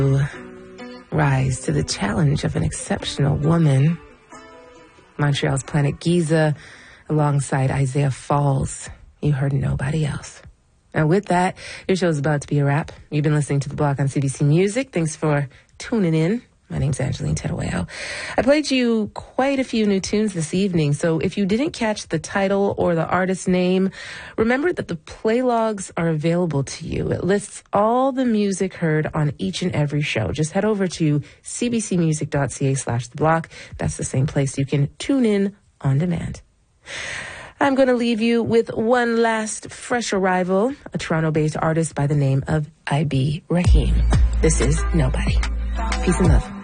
rise to the challenge of an exceptional woman. Montreal's Planet Giza, alongside Isaiah Falls. You heard Nobody Else. And with that, your show's about to be a wrap. You've been listening to The Block on CBC Music. Thanks for tuning in. My name's Angeline Terueo. I played you quite a few new tunes this evening, so if you didn't catch the title or the artist name, remember that the play logs are available to you. It lists all the music heard on each and every show. Just head over to cbcmusic.ca/theblock. That's the same place you can tune in on demand. I'm going to leave you with one last fresh arrival, a Toronto-based artist by the name of I.B. Rahim. This is Nobody. Peace and love.